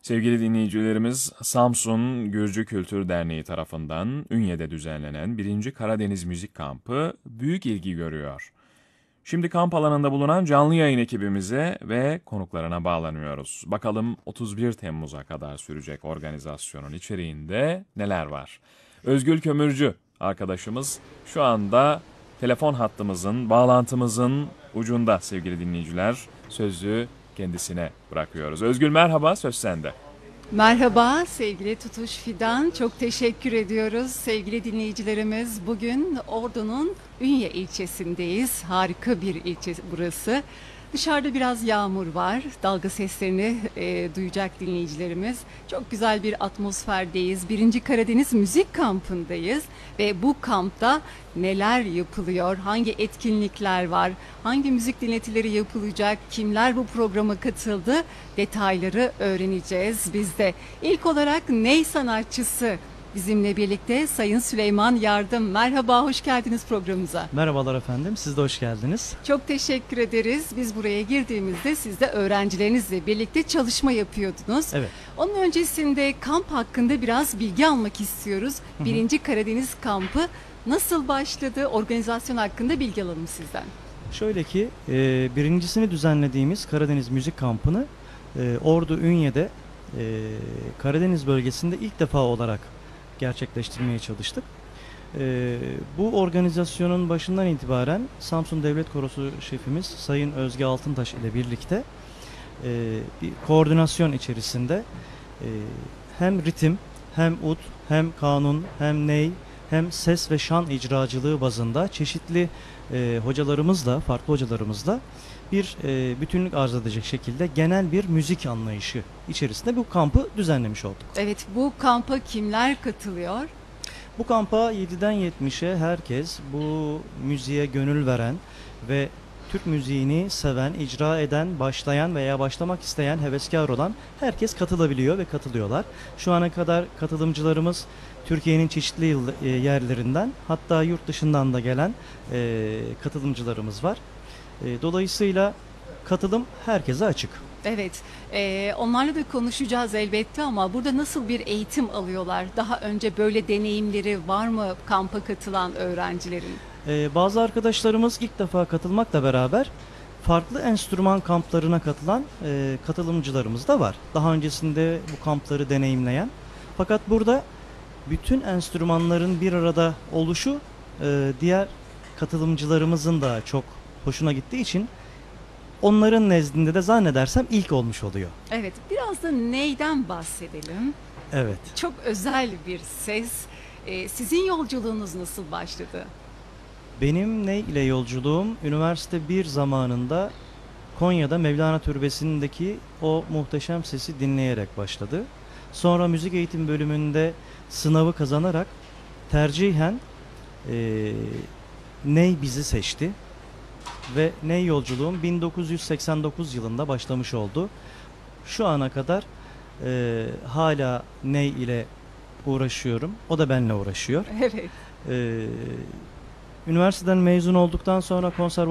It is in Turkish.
Sevgili dinleyicilerimiz, Samsun Gürcü Kültür Derneği tarafından Ünye'de düzenlenen 1. Karadeniz Müzik Kampı büyük ilgi görüyor. Şimdi kamp alanında bulunan canlı yayın ekibimize ve konuklarına bağlanıyoruz. Bakalım 31 Temmuz'a kadar sürecek organizasyonun içeriğinde neler var? Özgül Kömürcü arkadaşımız şu anda telefon hattımızın, bağlantımızın ucunda sevgili dinleyiciler. Sözü kendisine bırakıyoruz. Özgül merhaba, söz sende. Merhaba sevgili Tutuş Fidan, çok teşekkür ediyoruz sevgili dinleyicilerimiz. Bugün Ordu'nun Ünye ilçesindeyiz, harika bir ilçe burası. Dışarıda biraz yağmur var, dalga seslerini duyacak dinleyicilerimiz. Çok güzel bir atmosferdeyiz, 1. Karadeniz Müzik Kampı'ndayız ve bu kampta neler yapılıyor, hangi etkinlikler var, hangi müzik dinletileri yapılacak, kimler bu programa katıldı, detayları öğreneceğiz biz de. İlk olarak ney sanatçısı bizimle birlikte Sayın Süleyman Yardım. Merhaba, hoş geldiniz programımıza. Merhabalar efendim, siz de hoş geldiniz. Çok teşekkür ederiz. Biz buraya girdiğimizde siz de öğrencilerinizle birlikte çalışma yapıyordunuz. Evet. Onun öncesinde kamp hakkında biraz bilgi almak istiyoruz. 1. Karadeniz Kampı nasıl başladı? Organizasyon hakkında bilgi alalım sizden. Şöyle ki, birincisini düzenlediğimiz Karadeniz Müzik Kampı'nı Ordu Ünye'de Karadeniz bölgesinde ilk defa olarak gerçekleştirmeye çalıştık. Bu organizasyonun başından itibaren Samsun Devlet Korosu şefimiz Sayın Özge Altıntaş ile birlikte bir koordinasyon içerisinde hem ritim, hem ud, hem kanun, hem ney, hem ses ve şan icracılığı bazında çeşitli hocalarımızla, farklı hocalarımızla bir bütünlük arz edecek şekilde genel bir müzik anlayışı içerisinde bu kampı düzenlemiş olduk. Evet, bu kampa kimler katılıyor? Bu kampa 7'den 70'e herkes, bu müziğe gönül veren ve Türk müziğini seven, icra eden, başlayan veya başlamak isteyen, heveskar olan herkes katılabiliyor ve katılıyorlar. Şu ana kadar katılımcılarımız Türkiye'nin çeşitli yerlerinden, hatta yurt dışından da gelen katılımcılarımız var. Dolayısıyla katılım herkese açık. Evet, onlarla da konuşacağız elbette ama burada nasıl bir eğitim alıyorlar? Daha önce böyle deneyimleri var mı kampa katılan öğrencilerin? Bazı arkadaşlarımız ilk defa katılmakla beraber farklı enstrüman kamplarına katılan katılımcılarımız da var. Daha öncesinde bu kampları deneyimleyen. Fakat burada bütün enstrümanların bir arada oluşu diğer katılımcılarımızın da çok hoşuna gittiği için onların nezdinde de zannedersem ilk olmuş oluyor. Evet, biraz da neyden bahsedelim? Evet. Çok özel bir ses. Sizin yolculuğunuz nasıl başladı? Benim ney ile yolculuğum üniversite 1 zamanında Konya'da Mevlana Türbesi'ndeki o muhteşem sesi dinleyerek başladı. Sonra müzik eğitim bölümünde sınavı kazanarak tercihen ney bizi seçti. Ve ney yolculuğum 1989 yılında başlamış oldu. Şu ana kadar hala ney ile uğraşıyorum. O da benimle uğraşıyor. Evet. Üniversiteden mezun olduktan sonra konservatuvar